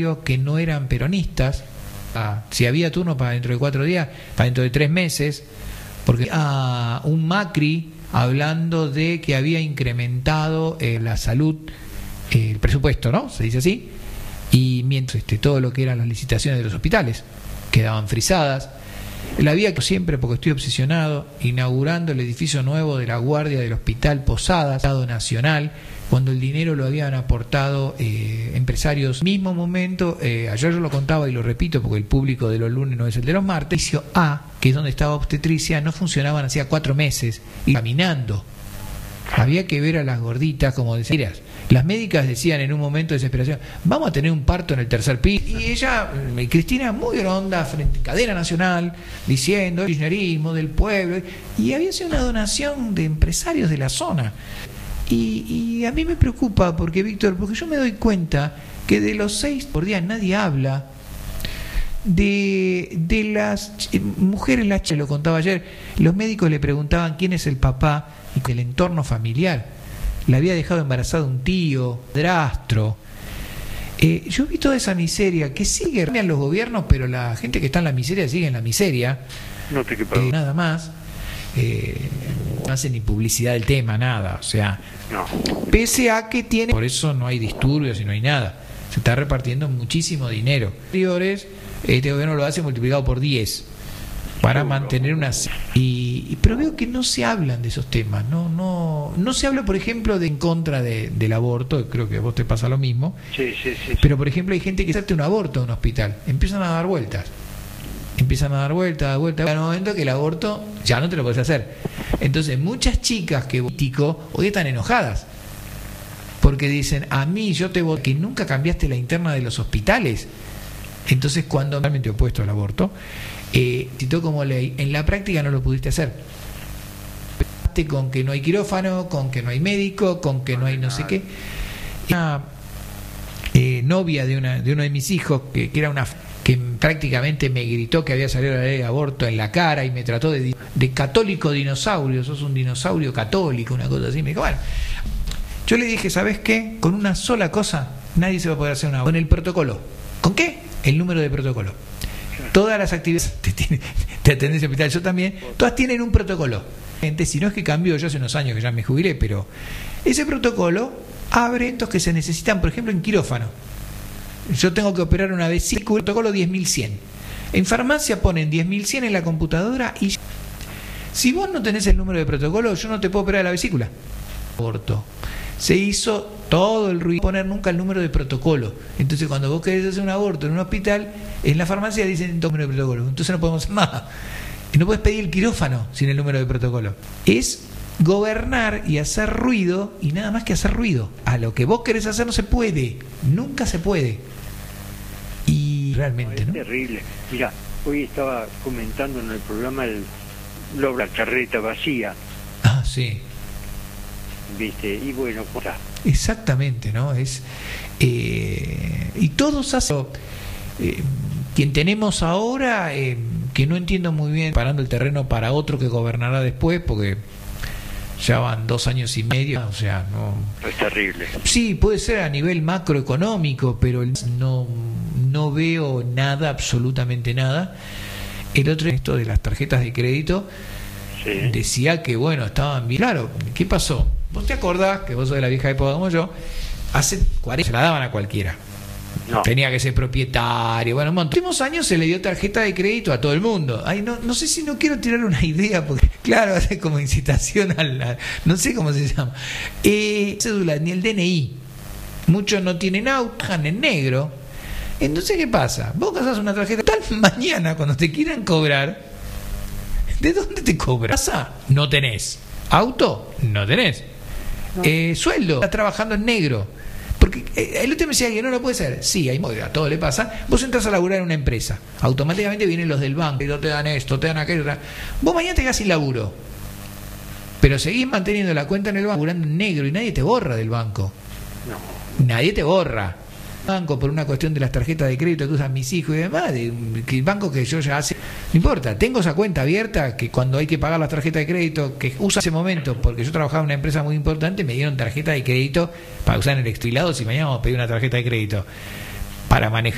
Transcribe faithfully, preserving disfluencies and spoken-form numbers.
que no eran peronistas. Ah, si había turno para dentro de cuatro días, para dentro de tres meses, porque ah, un Macri hablando de que había incrementado eh, la salud, eh, el presupuesto, ¿no? Se dice así, y mientras este, todo lo que eran las licitaciones de los hospitales quedaban frisadas. La vía que siempre, porque estoy obsesionado, inaugurando el edificio nuevo de la guardia del Hospital Posadas, Estado Nacional, cuando el dinero lo habían aportado eh, empresarios. Mismo momento, eh, ayer yo lo contaba y lo repito porque el público de los lunes no es el de los martes, el edificio A, que es donde estaba obstetricia, no funcionaban hacía cuatro meses, y caminando. Había que ver a las gorditas, como decías. Las médicas decían en un momento de desesperación, vamos a tener un parto en el tercer piso. Y ella, Cristina, muy onda, frente a cadena nacional, diciendo el kirchnerismo del pueblo. Y había sido una donación de empresarios de la zona. Y, y a mí me preocupa, porque Víctor, porque yo me doy cuenta que de los seis por día nadie habla. De, de las mujeres, la lo contaba ayer, los médicos le preguntaban quién es el papá y el entorno familiar. Le había dejado embarazada un tío, padrastro. Eh, yo vi toda esa miseria que sigue en los gobiernos, pero la gente que está en la miseria sigue en la miseria. No te eh, nada más. Eh, no hace ni publicidad del tema, nada. O sea, no. Pese a que tiene. Por eso no hay disturbios y no hay nada. Se está repartiendo muchísimo dinero. Este gobierno lo hace multiplicado por diez para mantener una y, pero veo que no se hablan de esos temas, no no no se habla, por ejemplo, de en contra de, del aborto. Creo que a vos te pasa lo mismo. Sí, sí, sí, pero por ejemplo hay gente que hace un aborto en un hospital, empiezan a dar vueltas empiezan a dar vueltas, a dar vueltas, en un momento que el aborto ya no te lo podés hacer. Entonces muchas chicas que político hoy están enojadas porque dicen, a mí yo te voté que nunca cambiaste la interna de los hospitales. Entonces, cuando realmente opuesto al aborto, eh, citó como ley, en la práctica no lo pudiste hacer. Con que no hay quirófano, con que no hay médico, con que no hay no sé qué. Una eh, novia de una de uno de mis hijos, que, que era una que prácticamente me gritó que había salido la ley de aborto en la cara y me trató de, de católico dinosaurio, sos un dinosaurio católico, una cosa así. Me dijo, bueno, yo le dije, ¿sabes qué? Con una sola cosa nadie se va a poder hacer una. Con el protocolo. ¿Con qué? El número de protocolo. Todas las actividades te, tiene, te atendés en hospital, yo también, todas tienen un protocolo. Gente, si no es que cambió, yo hace unos años que ya me jubilé, pero ese protocolo abre estos que se necesitan, por ejemplo, en quirófano. Yo tengo que operar una vesícula, protocolo diez mil cien. En farmacia ponen diez mil cien en la computadora y si vos no tenés el número de protocolo, yo no te puedo operar la vesícula. Aborto. Se hizo todo el ruido, poner nunca el número de protocolo. Entonces, cuando vos querés hacer un aborto en un hospital, en la farmacia dicen el número de protocolo. Entonces no podemos hacer nada. Y no puedes pedir el quirófano sin el número de protocolo. Es gobernar y hacer ruido, y nada más que hacer ruido. A lo que vos querés hacer no se puede. Nunca se puede. Y realmente, ¿no? Es terrible. Mira, hoy estaba comentando en el programa el, la carreta vacía. Ah, sí. ¿Viste? Y bueno, ¿cómo está? Exactamente, ¿no? Es eh, y todos hacen eh, quien tenemos ahora, eh, que no entiendo muy bien, parando el terreno para otro que gobernará después, porque ya van dos años y medio, o sea, no. Es terrible. Sí, puede ser a nivel macroeconómico, pero no no veo nada, absolutamente nada. El otro, esto de las tarjetas de crédito, sí, decía que bueno, estaban bien. Claro, ¿qué pasó? ¿Vos te acordás, que vos sos de la vieja época como yo, hace cuarenta se la daban a cualquiera? No. Tenía que ser propietario, bueno, un montón. En los últimos años se le dio tarjeta de crédito a todo el mundo. Ay, no, no sé si no quiero tirar una idea, porque claro, hace como incitación a la, no sé cómo se llama. Eh, cédula, ni el D N I. Muchos no tienen auto, trabajan en negro. Entonces, ¿qué pasa? Vos casás una tarjeta, tal mañana cuando te quieran cobrar, ¿de dónde te cobras? No tenés. ¿Auto? No tenés. No. Eh, sueldo, estás trabajando en negro. Porque eh, el último me decía que no lo puede ser. Sí, hay, a todo le pasa. Vos entras a laburar en una empresa, automáticamente vienen los del banco, y te dan esto, te dan aquello. Te dan... Vos mañana te quedás sin laburo, pero seguís manteniendo la cuenta en el banco, laburando en negro, y nadie te borra del banco. No. Nadie te borra. Banco por una cuestión de las tarjetas de crédito que usan mis hijos y demás, de, que el banco que yo ya hace, no importa, tengo esa cuenta abierta que cuando hay que pagar las tarjetas de crédito que usa ese momento, porque yo trabajaba en una empresa muy importante, me dieron tarjeta de crédito para usar en el extrilado si mañana vamos a pedir una tarjeta de crédito para manejar